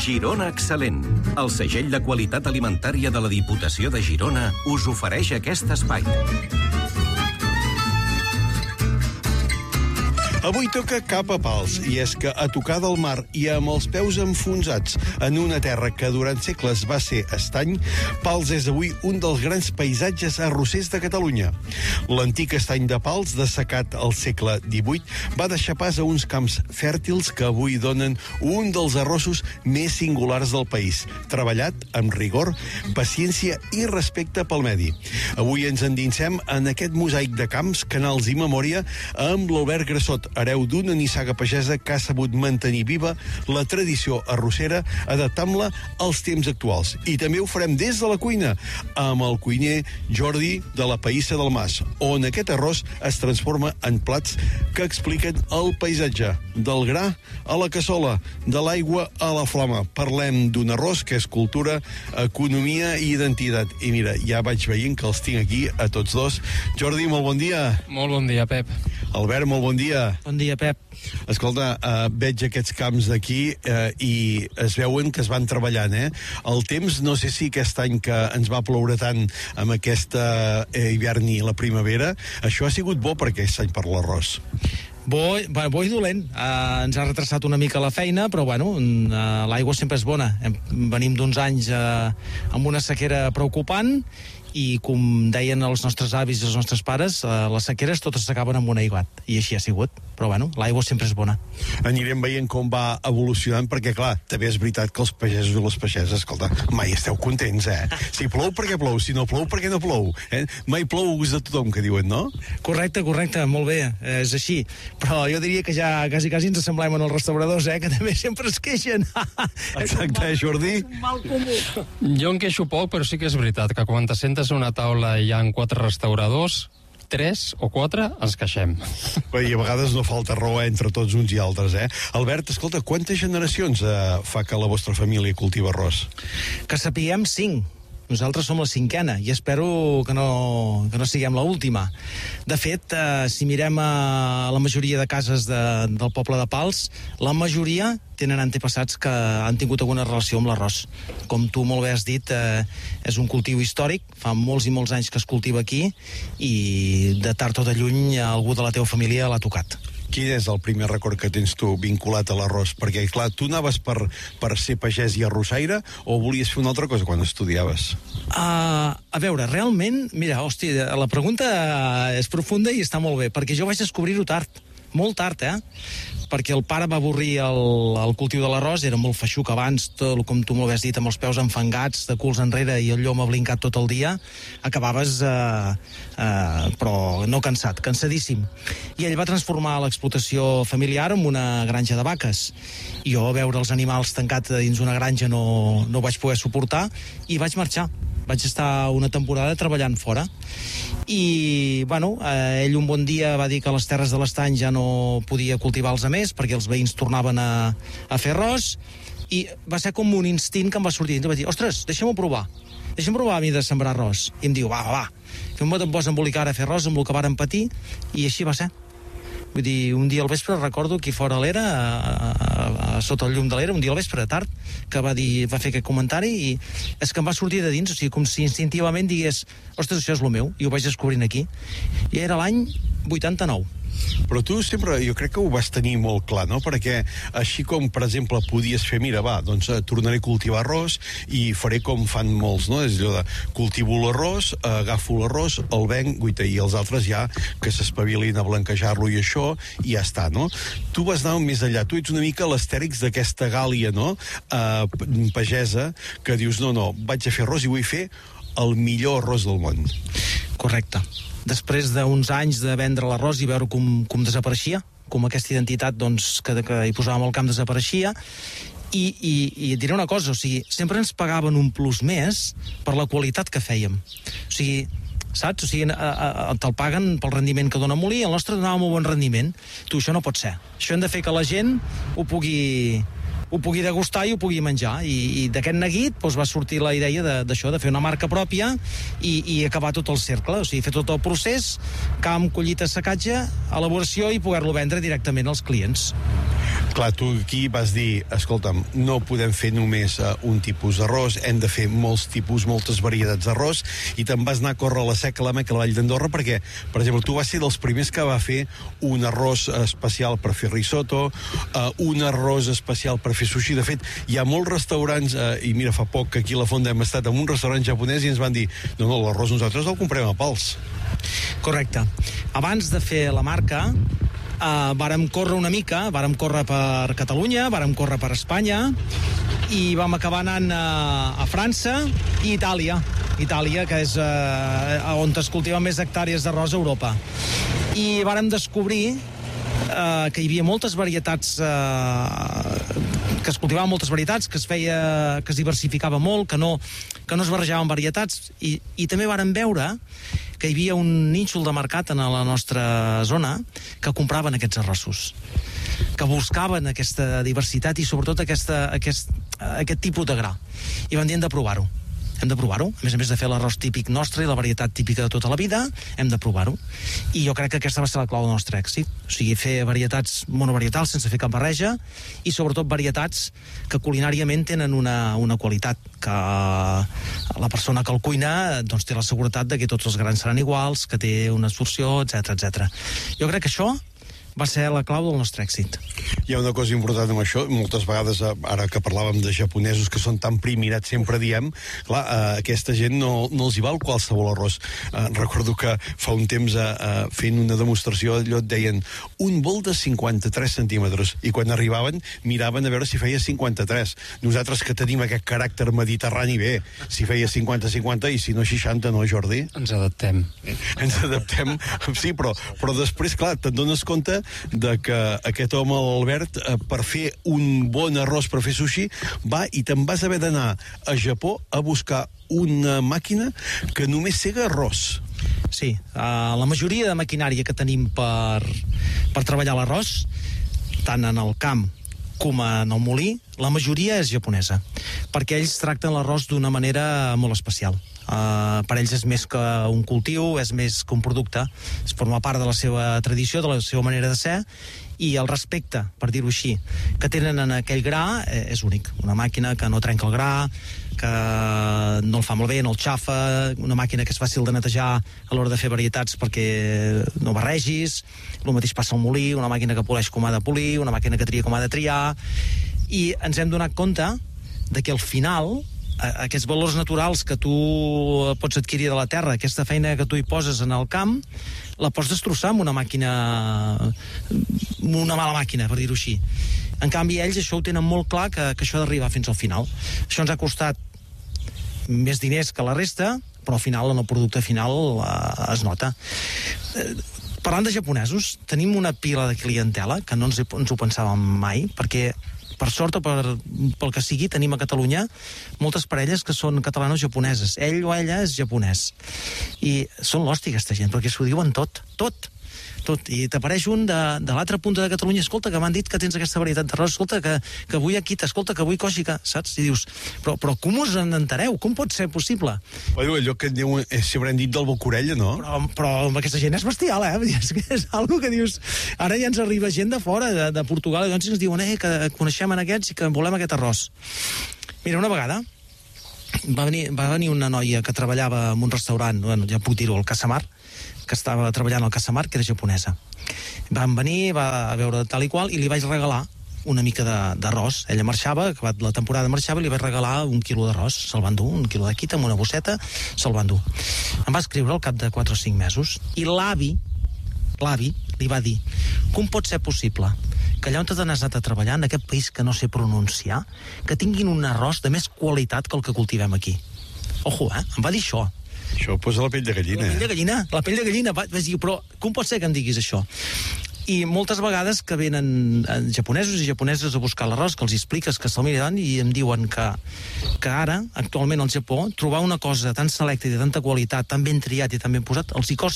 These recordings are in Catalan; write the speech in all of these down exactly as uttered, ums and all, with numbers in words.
Girona Excel·lent. El segell de qualitat alimentària de la Diputació de Girona us ofereix aquest espai. Avui toca cap a pals, i és que a tocar del mar i amb els peus enfonsats en una terra que durant segles va ser estany, Pals és avui un dels grans paisatges arrossers de Catalunya. L'antic estany de Pals, dessecat al segle divuit, va deixar pas a uns camps fèrtils que avui donen un dels arrossos més singulars del país, treballat amb rigor, paciència i respecte pel medi. Avui ens endinsem en aquest mosaic de camps, canals i memòria amb l'Albert Grassot, hereu d'una nissaga pagesa que ha sabut mantenir viva la tradició arrossera adaptant-la als temps actuals. I també ho farem des de la cuina, amb el cuiner Jordi de la Païssa del Mas, on aquest arròs es transforma en plats que expliquen el paisatge, del gra a la cassola, de l'aigua a la flama. Parlem d'un arròs que és cultura, economia i identitat. I mira, ja vaig veient que els tinc aquí a tots dos. Jordi, molt bon dia. Molt bon dia, Pep. Albert, molt bon dia. Bon dia, Pep. Escolta, uh, veig aquests camps d'aquí uh, i es veuen que es van treballant, eh? El temps, no sé si aquest any que ens va ploure tant amb aquesta eh, hivern i la primavera, això ha sigut bo per aquest any per l'arròs. Bo, bo i dolent. Uh, ens ha retrasat una mica la feina, però bueno, uh, l'aigua sempre és bona. Hem, venim d'uns anys uh, amb una sequera preocupant i, com deien els nostres avis i els nostres pares, uh, les sequeres totes s'acaben amb un aiguat, i així ha sigut. Però bueno, l'aigua sempre és bona. Anirem veient com va evolucionant, perquè clar, també és veritat que els pagesos i les pageses, escolta, mai esteu contents, eh? Si plou, perquè plou, si no plou, perquè no plou, eh? Mai plou a gust de tothom, que diuen, no? Correcte, correcte, molt bé, és així. Però jo diria que ja quasi, quasi ens assemblem en els restauradors, eh? Que també sempre es queixen. Exacte, Jordi? És un mal comú. Jo en queixo poc, però sí que és veritat que quan t'assentes a una taula i hi ha quatre restauradors, tres o quatre ens queixem. Bé, i a vegades no falta raó entre tots uns i altres, eh? Albert, escolta, quantes generacions eh, fa que la vostra família cultiva arròs? Que sapiguem cinc. Nosaltres som la cinquena i espero que no, que no siguem l'última. De fet, eh, si mirem a la majoria de cases de, del poble de Pals, la majoria tenen antepassats que han tingut alguna relació amb l'arròs. Com tu molt bé has dit, eh, és un cultiu històric, fa molts i molts anys que es cultiva aquí i de tard o de lluny algú de la teva família l'ha tocat. Quin és el primer record que tens tu vinculat a l'arròs? Perquè, clar, tu anaves per, per ser pagès i arrossaire o volies fer una altra cosa quan estudiaves? Uh, a veure, realment, mira, hòstia, la pregunta és profunda i està molt bé, perquè jo vaig descobrir-ho tard, molt tard, eh? Perquè el pare va avorrir el, el cultiu de l'arròs, era molt feixuc abans, tot, com tu molt bé has dit, amb els peus enfangats, de culs enrere i el llom ablincat tot el dia, acabaves, eh, eh, però no cansat, cansadíssim. I ell va transformar l'explotació familiar en una granja de vaques. I jo, veure els animals tancats dins una granja no, no ho vaig poder suportar i vaig marxar. Vaig estar una temporada treballant fora i, bueno, eh, ell un bon dia va dir que les terres de l'estany ja no podia cultivar-los a més perquè els veïns tornaven a, a fer arròs i va ser com un instint que em va sortir i em va dir, ostres, deixa'm-ho provar deixa'm provar a mi de sembrar arròs i em diu, va, va, va, fem-me te'n pots embolicar a fer arròs amb el que vàrem patir i així va ser. Vull dir, un dia al vespre recordo aquí fora a l'era, a, a, a, sota el llum de l'era, un dia al vespre tard, que va dir, va fer aquest comentari i és que em va sortir de dins, o sigui, com si instintivament digués, ostres, això és el meu, i ho vaig descobrint aquí. I era l'any vuitanta-nou. Però tu sempre, jo crec que ho vas tenir molt clar, no? Perquè així com, per exemple, podies fer, mira, va, doncs eh, tornaré a cultivar arròs i faré com fan molts, no? És allò de cultivo l'arròs, eh, agafo l'arròs, el venc, guaita, i els altres ja que s'espavilin a blanquejar-lo i això, i ja està, no? Tu vas anar més enllà, tu ets una mica l'astèrix d'aquesta Gàlia, no? Eh, pagesa, que dius, no, no, vaig a fer arròs i vull fer el millor arròs del món. Correcte. Després d'uns anys de vendre l'arròs i veure com, com desapareixia, com aquesta identitat doncs, que, que hi posàvem al camp desapareixia, i, i, i et diré una cosa, o sigui, sempre ens pagaven un plus més per la qualitat que fèiem. O sigui, saps? O sigui, a, a, te'l paguen pel rendiment que dona molí, el nostre donava molt bon rendiment. Tu, això no pot ser. Això hem de fer que la gent ho pugui... ho pugui degustar i ho pugui menjar i, i d'aquest neguit doncs, va sortir la idea d'això, de, de fer una marca pròpia i, i acabar tot el cercle, o sigui, fer tot el procés, camp, collita, secatge, elaboració i poder-lo vendre directament als clients. Clar, tu aquí vas dir, escolta'm, no podem fer només uh, un tipus d'arròs, hem de fer molts tipus, moltes varietats d'arròs, i te'n vas anar a córrer a la Seca, a la Meca, a la Vall d'Andorra, perquè, per exemple, tu vas ser dels primers que va fer un arròs especial per fer risotto, uh, un arròs especial per fer sushi. De fet, hi ha molts restaurants, uh, i mira, fa poc que aquí a la Fonda hem estat en un restaurant japonès i ens van dir, no, no, l'arròs nosaltres el comprem a pals. Correcte. Abans de fer la marca, uh, vàrem córrer una mica, vàrem córrer per Catalunya, vàrem córrer per Espanya, i vam acabar anant a, a França i Itàlia. Itàlia, que és uh, on es cultiven més hectàrees d'arròs a Europa. I vàrem descobrir uh, que hi havia moltes varietats, uh, que es cultivaven moltes varietats, que es feia, que es diversificava molt, que no, que no es barrejaven varietats, i, i també vàrem veure que hi havia un nínxol de mercat en la nostra zona que compraven aquests arrossos, que buscaven aquesta diversitat i sobretot aquesta, aquest, aquest tipus de gra. I van dir, hem de provar-ho. Hem de provar-ho. A més a més de fer l'arròs típic nostre i la varietat típica de tota la vida, hem de provar-ho. I jo crec que aquesta va ser la clau del nostre èxit. O sigui, fer varietats monovarietals sense fer cap barreja i sobretot varietats que culinàriament tenen una, una qualitat, que la persona que el cuina doncs, té la seguretat de que tots els grans seran iguals, que té una absorció, etcètera, etcètera. Jo crec que això va ser la clau del nostre èxit. Hi ha una cosa important amb això, moltes vegades, ara que parlàvem de japonesos que són tan primirats, sempre diem, clar, eh, aquesta gent no, no els hi val qualsevol arròs. Eh, recordo que fa un temps eh, fent una demostració allò et deien un bol de cinquanta-tres centímetres, i quan arribaven miraven a veure si feia cinquanta-tres. Nosaltres que tenim aquest caràcter mediterrani, bé, si feia cinquanta cinquanta i si no seixanta, no, Jordi? Ens adaptem. Ens adaptem, sí, però, però després, clar, te'n dones compte de que aquest home, l'Albert, eh, per fer un bon arròs per fer sushi, va i te'n vas haver d'anar a Japó a buscar una màquina que només sega arròs. Sí, uh, la majoria de maquinària que tenim per, per treballar l'arròs, tant en el camp com en el molí, la majoria és japonesa, perquè ells tracten l'arròs d'una manera molt especial. Uh, per ells és més que un cultiu, és més que un producte, es forma part de la seva tradició, de la seva manera de ser, i el respecte, per dir-ho així, que tenen en aquell gra eh, és únic. Una màquina que no trenca el gra, que no el fa molt bé, no el xafa, una màquina que és fàcil de netejar a l'hora de fer varietats perquè no barregis, el mateix passa al molí, una màquina que poleix com ha de polir, una màquina que tria com ha de triar, i ens hem donat compte de que al final aquests valors naturals que tu pots adquirir de la terra, aquesta feina que tu hi poses en el camp, la pots destrossar amb una màquina, una mala màquina, per dir-ho així. En canvi, ells això ho tenen molt clar, que, que això ha d'arribar fins al final. Això ens ha costat més diners que la resta, però al final, en el producte final, eh, es nota. Eh, parlant de japonesos, tenim una pila de clientela que no ens, ens ho pensàvem mai, perquè per sort o per, pel que sigui, tenim a Catalunya moltes parelles que són catalano-japoneses. Ell o ella és japonès. I són l'hòstia, aquesta gent, perquè s'ho diuen tot, tot, tot. I t'apareix un de, de l'altra punta de Catalunya, escolta, que m'han dit que tens aquesta varietat d'arròs, escolta, que, que vull aquí, escolta, que vull coixica, saps? I dius, però, però com us en entereu? Com pot ser possible? Bueno, allò que diu, eh, si haurem dit del Bocorella, no? Però, però amb aquesta gent és bestial, eh? És, que és algo que dius... Ara ja ens arriba gent de fora, de, de Portugal, i doncs ens diuen, eh, que coneixem en aquests i que volem aquest arròs. Mira, una vegada va venir, va venir una noia que treballava en un restaurant, bueno, ja puc dir-ho, al Casamar, que estava treballant al Casamar, que era japonesa. Van venir, va veure tal i qual, i li vaig regalar una mica d'arròs. Ella marxava, acabat la temporada marxava, i li vaig regalar un quilo d'arròs. Se'l van dur, un quilo de quita, amb una bosseta, se'l van dur. Em va escriure al cap de quatre o cinc mesos, i l'avi, l'avi, li va dir, com pot ser possible que allà on t'has anat a treballar, en aquest país que no sé pronunciar, que tinguin un arròs de més qualitat que el que cultivem aquí? Ojo, eh? Em va dir això. Això posa la pell de gallina. La pell de gallina, la pell de gallina. Vaig dir, però com pot ser que em diguis això? I moltes vegades que venen japonesos i japoneses a buscar l'arròs, que els expliques, que se'l miren, i em diuen que, que ara, actualment al Japó, trobar una cosa tan selecta i de tanta qualitat, tan ben triat i tan ben posat, els hi costa.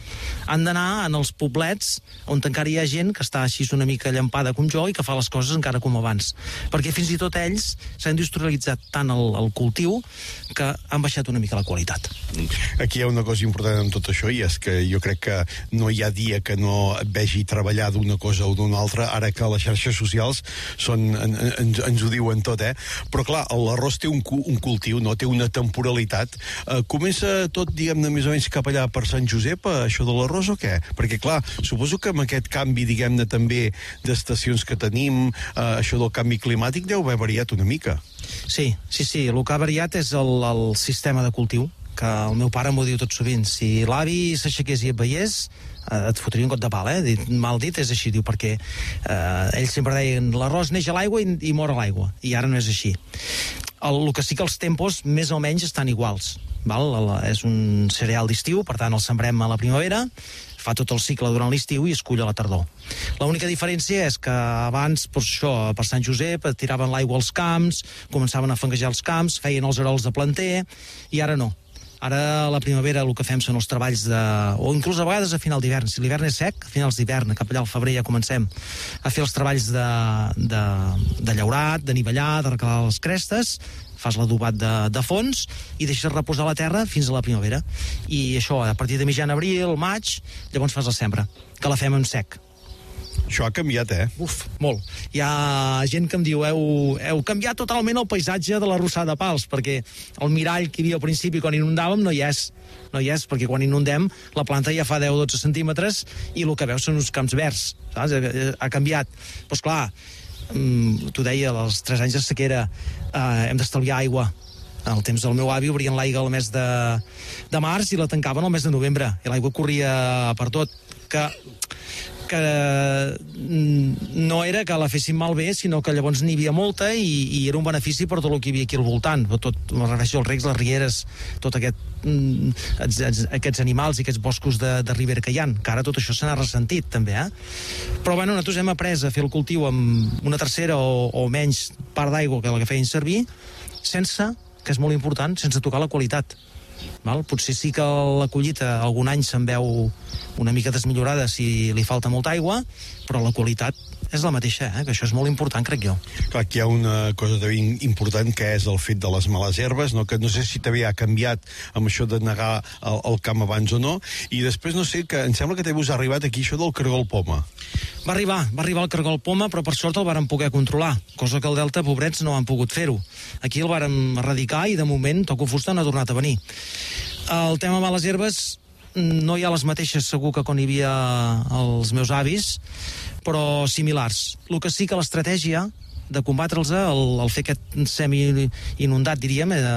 Han d'anar en els poblets on encara hi ha gent que està així una mica llampada com jo i que fa les coses encara com abans. Perquè fins i tot ells s'han industrialitzat tant el, el cultiu que han baixat una mica la qualitat. Aquí hi ha una cosa important en tot això, i és que jo crec que no hi ha dia que no et vegi treballar d'una cosa o d'una altra, ara que les xarxes socials són, en, en, ens ho diuen tot, eh? Però clar, l'arròs té un, un cultiu, no? Té una temporalitat. Eh, comença tot, diguem-ne, més o menys cap allà per Sant Josep, això de l'arròs o què? Perquè, clar, suposo que amb aquest canvi, diguem-ne, també d'estacions que tenim, eh, això del canvi climàtic deu haver variat una mica. Sí, sí, sí. El que ha variat és el, el sistema de cultiu, que el meu pare m'ho diu tot sovint. Si l'avi s'aixequés i et veiés, eh, et fotria un got de pal, eh? Dit, mal dit és així, diu, perquè eh, ells sempre deien l'arròs neix a l'aigua i, i mor a l'aigua, i ara no és així. El, el que sí que els tempos més o menys estan iguals. Val? El, és un cereal d'estiu, per tant el sembrem a la primavera, fa tot el cicle durant l'estiu i es cull a la tardor. L'única diferència és que abans, per això, per Sant Josep, tiraven l'aigua als camps, començaven a fanguejar els camps, feien els erols de planter, i ara no. Ara, a la primavera, el que fem són els treballs de... o inclús a vegades a final d'hivern. Si l'hivern és sec, a finals d'hivern, cap allà al febrer ja comencem a fer els treballs de, de, de llaurat, de nivellar, de recalar les crestes, fas l'adobat de, de fons i deixes reposar la terra fins a la primavera. I això, a partir de mitjan abril, maig, llavors fas la sembra, que la fem en sec. Això ha canviat, eh? Uf, molt. Hi ha gent que em diu heu, heu canviat totalment el paisatge de la Rossada de Pals, perquè el mirall que hi havia al principi quan inundàvem no hi és. No hi és, perquè quan inundem la planta ja fa deu o dotze centímetres i el que veus són uns camps verds, saps? Ha canviat. Doncs clar, t'ho deia, als tres anys de sequera eh, hem d'estalviar aigua. En el temps del meu avi obrien l'aigua al mes de, de març i la tancaven al mes de novembre, i l'aigua corria per tot. Que... que no era que la fessin malbé, sinó que llavors n'hi havia molta i, i era un benefici per tot el que hi havia aquí al voltant, tot, me refereixo als recs, les rieres, tot aquest, aquests animals i aquests boscos de, de ribera que hi ha, que ara tot això se n'ha ressentit també, eh? Però bueno, nosaltres hem après a fer el cultiu amb una tercera o, o menys part d'aigua que la que feien servir, sense, que és molt important, sense tocar la qualitat. Val? Potser sí que la collita algun any se'n veu una mica desmillorada si li falta molta aigua, però la qualitat és la mateixa, eh? Que això és molt important, crec jo. Clar, aquí hi ha una cosa també important, que és el fet de les males herbes, no? Que no sé si també ha canviat amb això de negar el, el camp abans o no, i després no sé, que em sembla que també us ha arribat aquí això del cargol poma. Va arribar, va arribar el cargol poma, però per sort el vàrem poder controlar, cosa que al Delta, pobrets, no han pogut fer-ho. Aquí el vàrem erradicar i de moment toco fusta no ha tornat a venir. El tema males herbes no hi ha les mateixes segur que quan hi havia els meus avis, però similars. El que sí que l'estratègia de combatre'ls, el, el fer aquest semi-inundat, diríem, eh,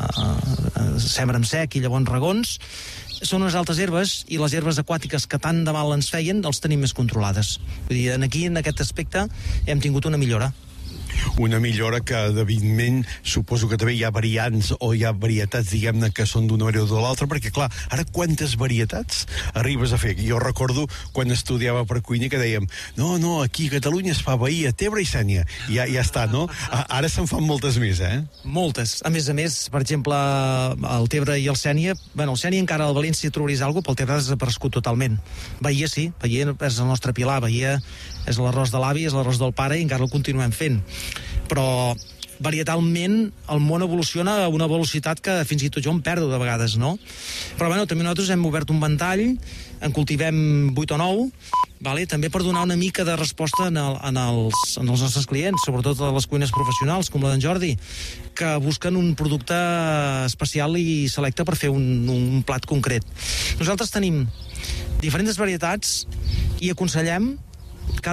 eh, sembra en sec i llavors regons, són unes altres herbes, i les herbes aquàtiques que tant de mal ens feien, els tenim més controlades. Vull dir, aquí, en aquest aspecte, hem tingut una millora. Una millora que, evidentment, suposo que també hi ha variants o hi ha varietats, diguem-ne, que són d'una manera o de l'altra, perquè, clar, ara quantes varietats arribes a fer? Jo recordo quan estudiava per cuina que dèiem no, no, aquí a Catalunya es fa Bahia, Tebre i Sénia. I ja, ja està, no? Ara se'n fan moltes més, eh? Moltes. A més a més, per exemple, el Tebre i el Sénia, bueno, el Sénia encara al València trobaries alguna cosa, pel Tebre ha desaparegut totalment. Bahia sí, Bahia és el nostre pilar, Bahia és l'arròs de l'avi, és l'arròs del pare i encara el continuem fent. Però varietalment el món evoluciona a una velocitat que fins i tot jo em perdo de vegades, no? Però bueno, també nosaltres hem obert un ventall, en cultivem vuit o nou, vale? També per donar una mica de resposta en, el, en, els, en els nostres clients, sobretot a les cuines professionals, com la d'en Jordi, que busquen un producte especial i selecte per fer un, un plat concret. Nosaltres tenim diferents varietats i aconsellem